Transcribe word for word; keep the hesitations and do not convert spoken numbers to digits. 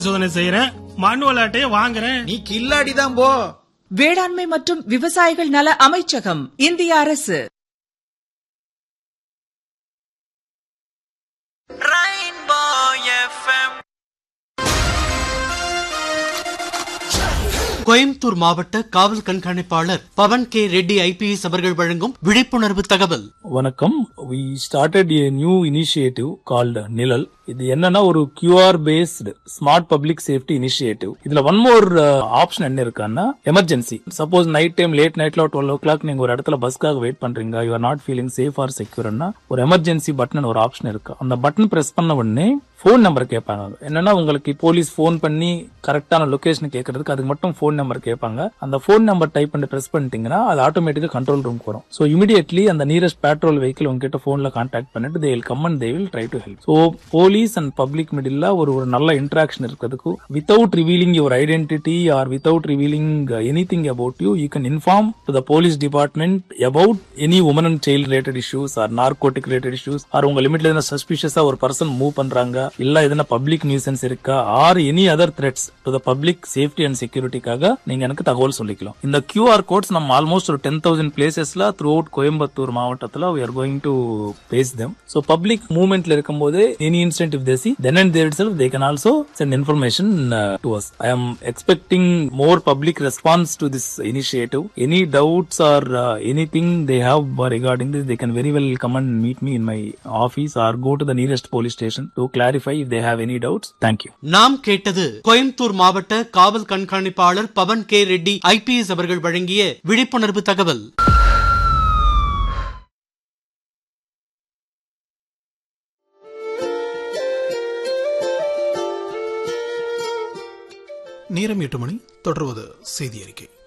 சோதனை செய்யறேன், மானுவல் அட்டையை வாங்குறேன். நீ கில்லாடிதான் போ. வேளாண்மை மற்றும் விவசாயிகள் நல அமைச்சகம், இந்திய அரசு. கோயம்புத்தூர் மாவட்ட காவல் கண்காணிப்பாளர் பவன் கே ரெட்டி ஐபிஎஸ் அவர்கள் வழங்கும் விழிப்புணர்வு தகவல். வணக்கம். we started a new initiative called நிழல். இது என்னன்னா ஒரு QR paste smart public safety initiative. இதுல ஒன் மோர் ஆப்ஷன் என்ன இருக்கான்னா, emergency. Suppose night time late நைட்ல டுவெல் ஓ கிளாக் நீங்க ஒரு இடத்துல பஸ்க்காக வெயிட் பண்றீங்க, you are not feeling safe R செக்யூர்னா ஒரு எமர்ஜென்சி பட்டன் ஒரு ஆப்ஷன் இருக்கு. அந்த பட்டன் பிரஸ் பண்ண உடனே போன் நம்பர் கேட்பாங்க. என்னன்னா உங்களுக்கு போலீஸ் போன் பண்ணி கரெக்டான லொகேஷன் கேட்கறதுக்கு அதுக்கு மட்டும் போன் நம்பர் கேட்பாங்க. அந்த போன் நம்பர் டைப் பண்ணி பிரஸ் பண்ணிட்டீங்கன்னா அது ஆட்டோமேட்டிக்கா கண்ட்ரோல் ரூம் வரும். சோ இமிடியட்லி அந்த நியரஸ்ட் பேட்ரோல் வெஹிக்கிள் உங்ககிட்ட போன்ல கான்டாக்ட் பண்ணிட்டு they will come and they will try to help. So police and public middle ஒரு ஒரு நல்ல இன்டராக்ஷன் இருக்கிறதுக்கு without revealing your identity or without revealing anything about you, you can inform to the police department about any women and child related issues or narcotic related issues, or உங்க லிமிட்ல எதனா சஸ்பிஷியஸா ஒரு person move பண்றாங்க, இல்ல எதனா public nuisance இருக்கா, or any other threads to the public safety and செக்யூரிட்டிக்காக நீங்க எனக்கு தகவல் சொல்லிக்கலாம். இந்த கியூஆர் கோட்ஸ் நம்ம ஆல்மோஸ்ட் ஒரு ten thousand பிளேசஸ்ல through out Coimbatore மாவட்டத்துல we are going to paste them. So public மூவ்மெண்ட்ல இருக்கும்போது any incident if they see, then and there itself they can also send information uh, to us. I am expecting more public response to this initiative. Any doubts or uh, anything they have regarding this, they can very well come and meet me in my office or go to the nearest police station to clarify if they have any doubts. Thank you. நாம் கேட்டது கோயம்புத்தூர் மாவட்ட காவல் கண்காணிப்பாளர் Pawan K Reddy IPS அவர்கள் வழங்கிய விழிப்புணர்வு தகவல். நேரம் எட்டு மணி. தொடர்வது செய்தி அறிக்கை.